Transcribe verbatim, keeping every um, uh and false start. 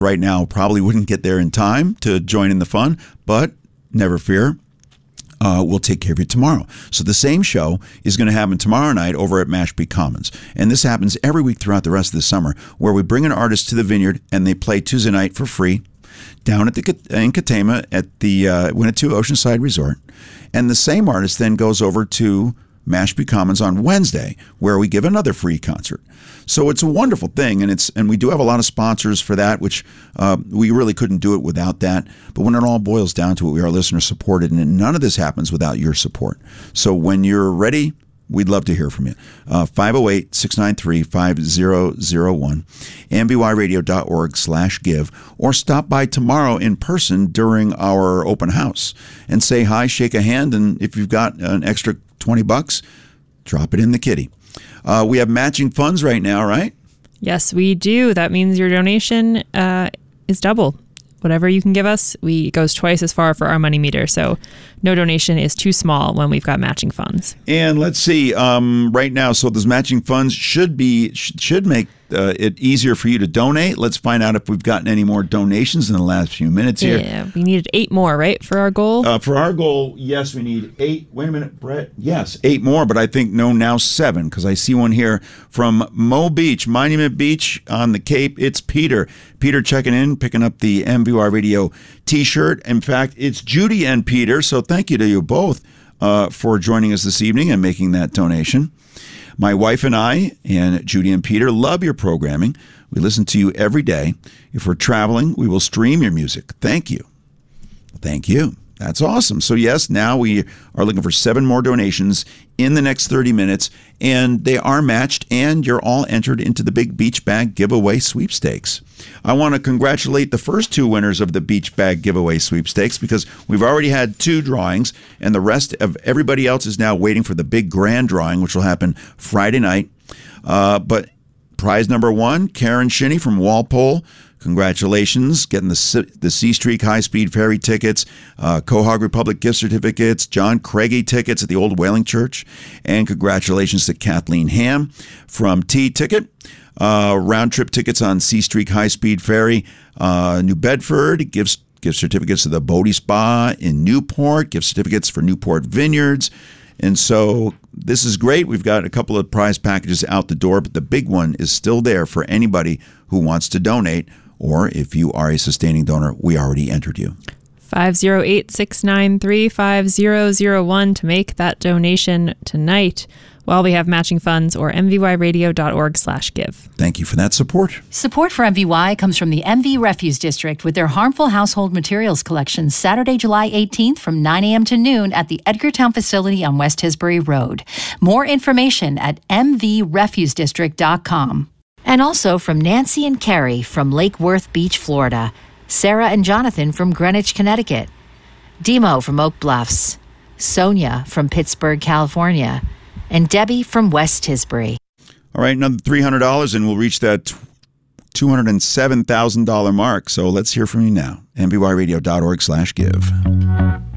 right now probably wouldn't get there in time to join in the fun, but never fear. Uh, we'll take care of you tomorrow. So the same show is going to happen tomorrow night over at Mashpee Commons. And this happens every week throughout the rest of the summer, where we bring an artist to the Vineyard and they play Tuesday night for free down at the in Katama at the uh, Winnetou Oceanside Resort. And the same artist then goes over to Mashpee Commons on Wednesday, where we give another free concert. So it's a wonderful thing, and it's and we do have a lot of sponsors for that, which uh, we really couldn't do it without that. But when it all boils down to it, we are listener supported, and none of this happens without your support. So when you're ready, we'd love to hear from you. Uh, five oh eight, six nine three, five oh oh one, M B Y radio dot org slash give, or stop by tomorrow in person during our open house and say hi, shake a hand, and if you've got an extra twenty bucks, drop it in the kitty. Uh, we have matching funds right now, right? Yes, we do. That means your donation uh, is double. Whatever you can give us, we it goes twice as far for our money meter. So no donation is too small when we've got matching funds. And let's see, um, right now, so those matching funds should be should make uh, it easier for you to donate. Let's find out if we've gotten any more donations in the last few minutes here. Yeah, we needed eight more, right, for our goal? Uh, for our goal, yes, we need eight. Wait a minute, Brett. Yes, eight more, but I think no, now seven, because I see one here from Mo Beach, Monument Beach on the Cape. It's Peter. Peter checking in, picking up the M V Y Radio T-shirt. In fact, it's Judy and Peter, so thank you to you both uh, for joining us this evening and making that donation. My wife and I, and Judy and Peter, love your programming. We listen to you every day. If we're traveling, we will stream your music. Thank you. Thank you. That's awesome. So yes, now we are looking for seven more donations in the next thirty minutes, and they are matched, and you're all entered into the big Beach Bag Giveaway Sweepstakes. I want to congratulate the first two winners of the Beach Bag Giveaway Sweepstakes, because we've already had two drawings, and the rest of everybody else is now waiting for the big grand drawing, which will happen Friday night. Uh, but prize number one, Karen Shinny from Walpole. Congratulations, getting the the C Streak High Speed Ferry tickets, uh, Quahog Republic gift certificates, John Craigie tickets at the Old Whaling Church, and congratulations to Kathleen Ham from T-Ticket. Uh, round trip tickets on C Streak High Speed Ferry, uh, New Bedford, gift, gift certificates to the Bodie Spa in Newport, gift certificates for Newport Vineyards. And so this is great. We've got a couple of prize packages out the door, but the big one is still there for anybody who wants to donate. Or if you are a sustaining donor, we already entered you. five oh eight, six nine three, five oh oh one to make that donation tonight while we have matching funds, or M V Y radio dot org slash give. Thank you for that support. Support for M V Y comes from the M V Refuse District with their harmful household materials collection Saturday, July eighteenth from nine a.m. to noon at the Edgartown facility on West Tisbury Road. More information at m v refuse district dot com. And also from Nancy and Carrie from Lake Worth Beach, Florida, Sarah and Jonathan from Greenwich, Connecticut, Demo from Oak Bluffs, Sonia from Pittsburgh, California, and Debbie from West Tisbury. All right, another three hundred dollars and we'll reach that two hundred seven thousand dollars mark. So let's hear from you now. M B Y radio dot org slash give.